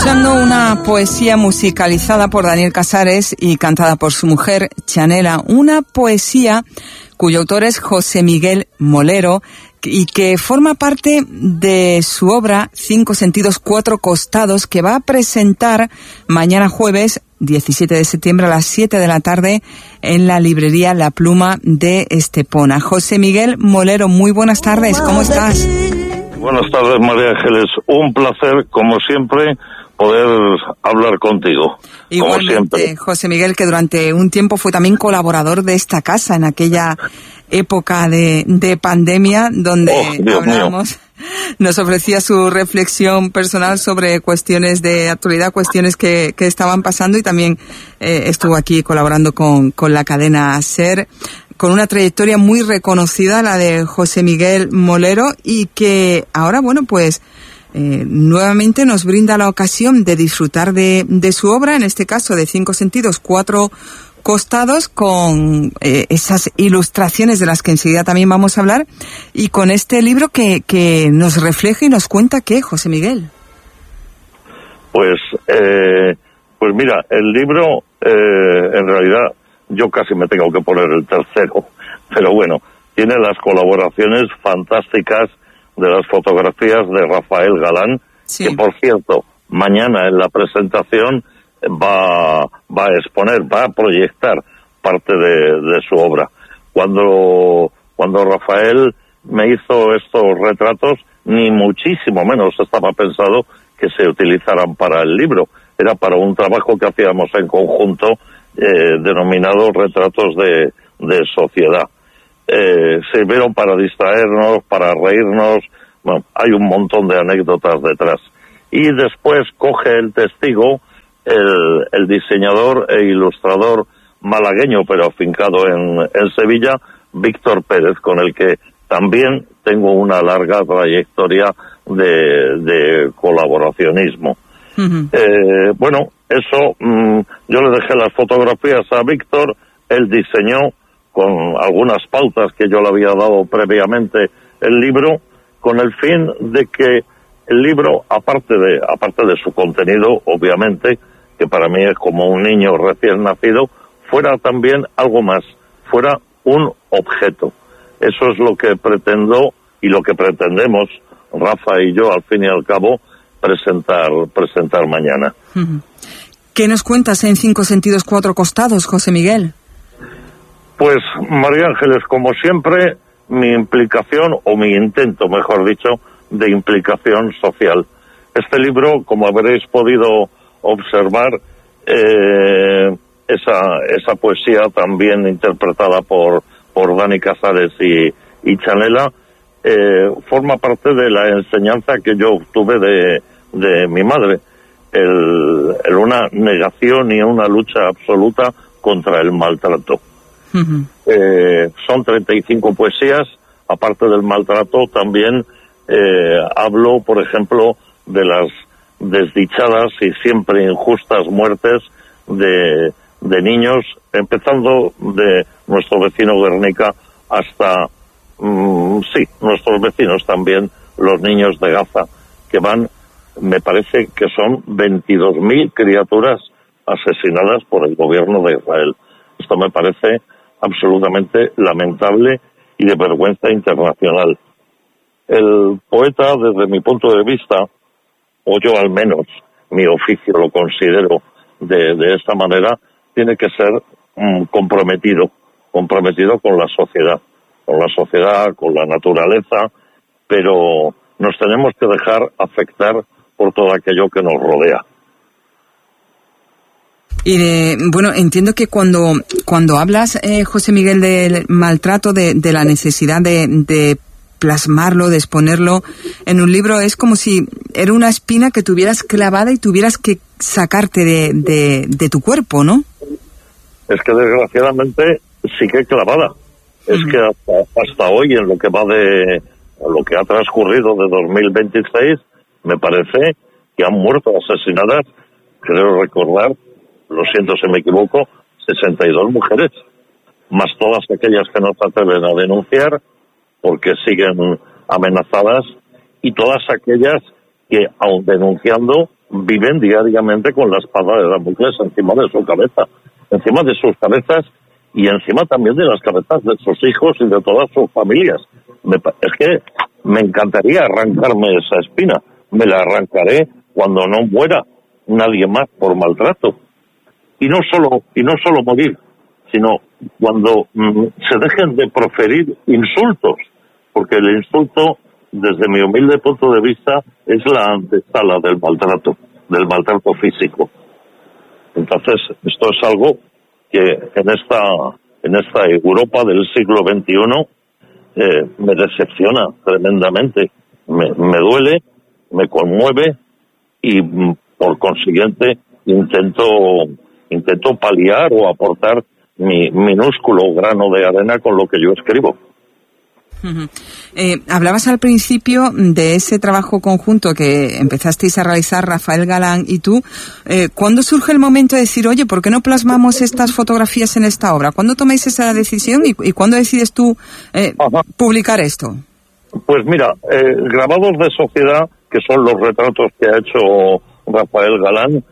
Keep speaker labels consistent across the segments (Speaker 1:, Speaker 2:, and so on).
Speaker 1: Escuchando una poesía musicalizada por Daniel Casares y cantada por su mujer, Chanela, una poesía cuyo autor es José Miguel Molero y que forma parte de su obra Cinco sentidos, cuatro costados, que va a presentar mañana jueves 17 de septiembre a las 7 de la tarde en la librería La Pluma de Estepona. José Miguel Molero, muy buenas tardes, ¿cómo estás?
Speaker 2: Buenas tardes, María Ángeles. Un placer, como siempre, poder hablar contigo.
Speaker 1: Igualmente, José Miguel, que durante un tiempo fue también colaborador de esta casa en aquella época de pandemia, donde hablábamos, nos ofrecía su reflexión personal sobre cuestiones de actualidad, cuestiones que estaban pasando, y también estuvo aquí colaborando con la cadena SER, con una trayectoria muy reconocida, la de José Miguel Molero, y que ahora, bueno, pues nuevamente nos brinda la ocasión de disfrutar de su obra, en este caso de Cinco sentidos, cuatro costados, con esas ilustraciones de las que enseguida también vamos a hablar, y con este libro que nos refleja y nos cuenta ¿qué, José Miguel?
Speaker 2: Pues mira, el libro, en realidad, yo casi me tengo que poner el tercero, pero bueno, tiene las colaboraciones fantásticas de las fotografías de Rafael Galán, sí, que por cierto, mañana en la presentación va a exponer, va a proyectar parte de su obra. Cuando Rafael me hizo estos retratos, ni muchísimo menos estaba pensado que se utilizaran para el libro. Era para un trabajo que hacíamos en conjunto, denominado Retratos de Sociedad. Sirvieron para distraernos, para reírnos. Bueno, hay un montón de anécdotas detrás. Y después coge el testigo el diseñador e ilustrador malagueño, pero afincado en Sevilla, Víctor Pérez, con el que también tengo una larga trayectoria de colaboracionismo. Uh-huh. Bueno, eso, yo le dejé las fotografías a Víctor, él diseñó con algunas pautas que yo le había dado previamente el libro, con el fin de que el libro, aparte de su contenido, obviamente, que para mí es como un niño recién nacido, fuera también algo más, fuera un objeto. Eso es lo que pretendo y lo que pretendemos, Rafa y yo, al fin y al cabo, presentar mañana.
Speaker 1: ¿Qué nos cuentas en Cinco sentidos, cuatro costados, José Miguel?
Speaker 2: Pues, María Ángeles, como siempre, mi implicación, o mi intento, mejor dicho, de implicación social. Este libro, como habréis podido observar, esa poesía también interpretada por Dani Casares y Chanela, forma parte de la enseñanza que yo obtuve de mi madre, en una negación y una lucha absoluta contra el maltrato. Uh-huh. Son 35 poesías. Aparte del maltrato, también hablo, por ejemplo, de las desdichadas y siempre injustas muertes de niños, empezando de nuestro vecino Guernica hasta, nuestros vecinos también, los niños de Gaza, que van, me parece que son 22.000 criaturas asesinadas por el gobierno de Israel. Esto me parece absolutamente lamentable y de vergüenza internacional. El poeta, desde mi punto de vista, o yo al menos, mi oficio lo considero de esta manera, tiene que ser comprometido con la sociedad, con la naturaleza, pero nos tenemos que dejar afectar por todo aquello que nos rodea.
Speaker 1: Y bueno, entiendo que cuando hablas, José Miguel, del maltrato, de la necesidad de plasmarlo, de exponerlo en un libro, es como si era una espina que tuvieras clavada y tuvieras que sacarte de tu cuerpo, ¿no?
Speaker 2: Es que desgraciadamente sigue clavada. Uh-huh. Es que hasta hoy, en lo que va de lo que ha transcurrido de 2026, me parece que han muerto asesinadas, creo recordar, lo siento si me equivoco, 62 mujeres, más todas aquellas que no se atreven a denunciar porque siguen amenazadas, y todas aquellas que, aun denunciando, viven diariamente con la espada de Damocles encima de su cabeza, encima de sus cabezas y encima también de las cabezas de sus hijos y de todas sus familias. Es que me encantaría arrancarme esa espina. Me la arrancaré cuando no muera nadie más por maltrato. Y no solo morir, sino cuando se dejen de proferir insultos, porque el insulto, desde mi humilde punto de vista, es la antesala del maltrato físico. Entonces, esto es algo que en esta Europa del siglo XXI me decepciona tremendamente, me duele, me conmueve y por consiguiente intento paliar o aportar mi minúsculo grano de arena con lo que yo escribo.
Speaker 1: Hablabas al principio de ese trabajo conjunto que empezasteis a realizar Rafael Galán y tú. ¿Cuándo surge el momento de decir, oye, ¿por qué no plasmamos estas fotografías en esta obra? ¿Cuándo tomáis esa decisión y cuándo decides tú publicar esto?
Speaker 2: Pues mira, Grabados de Sociedad, que son los retratos que ha hecho Rafael Galán,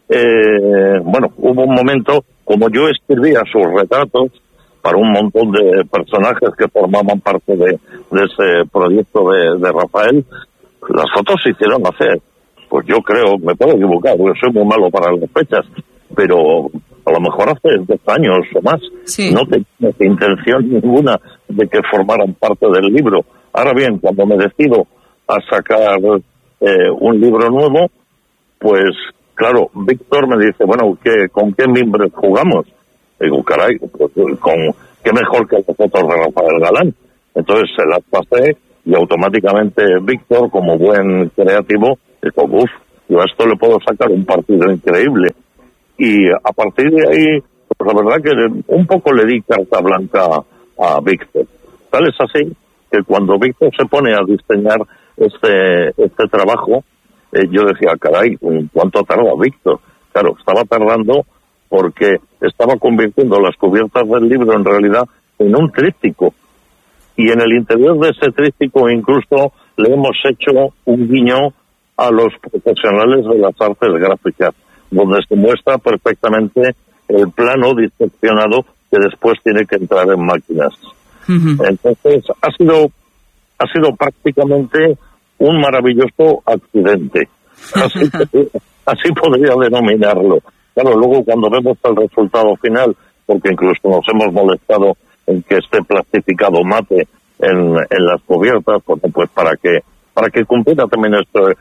Speaker 2: hubo un momento, como yo escribía sus retratos para un montón de personajes que formaban parte de ese proyecto de Rafael, las fotos se hicieron hace, pues yo creo, me puedo equivocar, porque soy muy malo para las fechas, pero a lo mejor hace 10 años o más.
Speaker 1: Sí.
Speaker 2: No tenía intención ninguna de que formaran parte del libro. Ahora bien, cuando me decido a sacar un libro nuevo, pues claro, Víctor me dice, bueno, ¿con qué mimbres jugamos? Digo, caray, pues, qué mejor que las fotos de Rafael Galán. Entonces se las pasé y automáticamente Víctor, como buen creativo, dijo, yo a esto le puedo sacar un partido increíble. Y a partir de ahí, pues la verdad que un poco le di carta blanca a Víctor. Tal es así que cuando Víctor se pone a diseñar este trabajo, yo decía, caray, ¿cuánto tarda Víctor? Claro, estaba tardando porque estaba convirtiendo las cubiertas del libro en realidad en un tríptico. Y en el interior de ese tríptico incluso le hemos hecho un guiño a los profesionales de las artes gráficas, donde se muestra perfectamente el plano diseccionado que después tiene que entrar en máquinas. Uh-huh. Entonces ha sido prácticamente un maravilloso accidente. Así podría denominarlo. Claro, luego cuando vemos el resultado final, porque incluso nos hemos molestado en que esté plastificado mate en las cubiertas, pues para que cumpliera también ese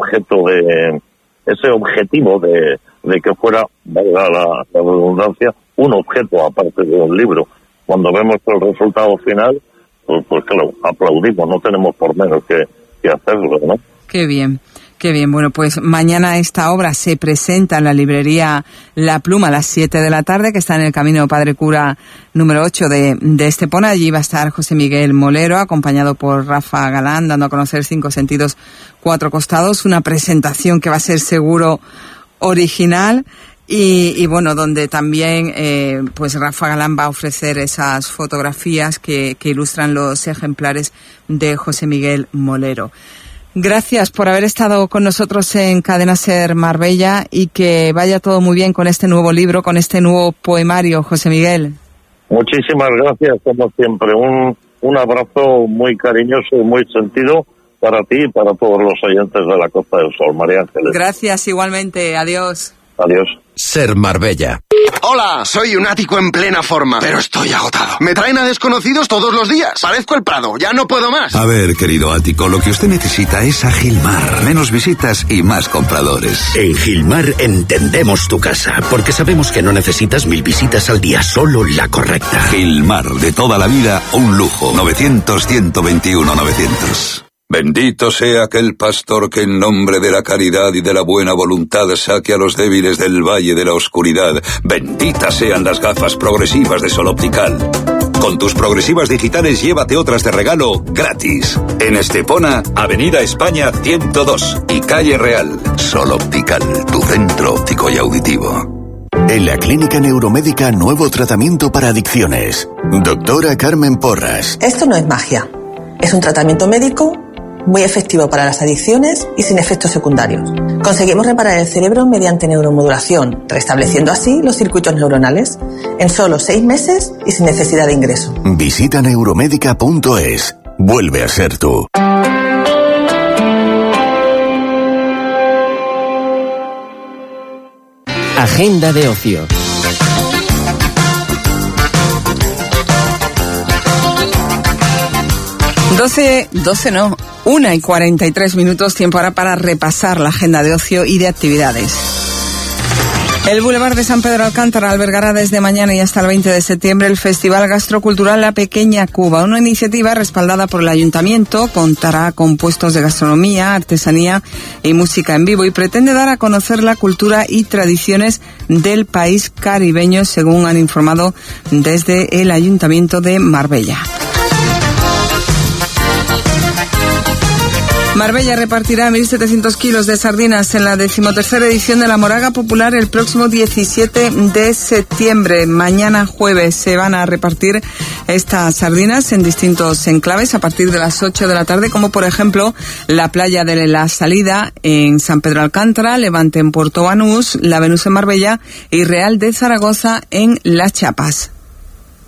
Speaker 2: objetivo de que fuera, valga la redundancia, un objeto aparte de un libro. Cuando vemos el resultado final, pues claro, aplaudimos, no tenemos por menos que hacerlo, ¿no?
Speaker 1: Qué bien. Qué bien, bueno, pues mañana esta obra se presenta en la librería La Pluma a las 7 de la tarde, que está en el Camino Padre Cura número 8 de Estepona. Allí va a estar José Miguel Molero, acompañado por Rafa Galán, dando a conocer 5 sentidos, 4 costados, una presentación que va a ser seguro original. Y bueno, donde también pues Rafa Galán va a ofrecer esas fotografías que ilustran los ejemplares de José Miguel Molero. Gracias por haber estado con nosotros en Cadena Ser Marbella y que vaya todo muy bien con este nuevo libro, con este nuevo poemario, José Miguel.
Speaker 2: Muchísimas gracias, como siempre. Un abrazo muy cariñoso y muy sentido para ti y para todos los oyentes de la Costa del Sol, María Ángeles.
Speaker 1: Gracias, igualmente. Adiós.
Speaker 2: Adiós.
Speaker 3: Ser Marbella.
Speaker 4: Hola, soy un ático en plena forma, pero estoy agotado. Me traen a desconocidos todos los días. Parezco el Prado, ya no puedo más.
Speaker 3: A ver, querido ático, lo que usted necesita es a Gilmar. Menos visitas y más compradores.
Speaker 5: En Gilmar entendemos tu casa, porque sabemos que no necesitas 1000 visitas al día, solo la correcta.
Speaker 3: Gilmar, de toda la vida, un lujo. 900-121-900.
Speaker 6: Bendito sea aquel pastor que en nombre de la caridad y de la buena voluntad saque a los débiles del valle de la oscuridad. Benditas sean las gafas progresivas de Sol Optical. Con tus progresivas digitales llévate otras de regalo gratis. En Estepona, Avenida España 102 y Calle Real.
Speaker 3: Sol Optical, tu centro óptico y auditivo.
Speaker 5: En la Clínica Neuromédica, nuevo tratamiento para adicciones. Doctora Carmen Porras.
Speaker 7: Esto no es magia. Es un tratamiento médico muy efectivo para las adicciones y sin efectos secundarios. Conseguimos reparar el cerebro mediante neuromodulación, restableciendo así los circuitos neuronales en solo 6 meses y sin necesidad de ingreso.
Speaker 8: Visita neuromedica.es. Vuelve a ser tú.
Speaker 9: Agenda de ocio.
Speaker 1: 1:43, tiempo ahora para repasar la agenda de ocio y de actividades. El Boulevard de San Pedro Alcántara albergará desde mañana y hasta el 20 de septiembre el Festival Gastrocultural La Pequeña Cuba, una iniciativa respaldada por el Ayuntamiento. Contará con puestos de gastronomía, artesanía y música en vivo y pretende dar a conocer la cultura y tradiciones del país caribeño, según han informado desde el Ayuntamiento de Marbella. Marbella repartirá 1.700 kilos de sardinas en la 13ª edición de la Moraga Popular el próximo 17 de septiembre. Mañana jueves se van a repartir estas sardinas en distintos enclaves a partir de las 8 de la tarde, como por ejemplo la Playa de la Salida en San Pedro Alcántara, Levante en Puerto Banús, La Venus en Marbella y Real de Zaragoza en Las Chapas.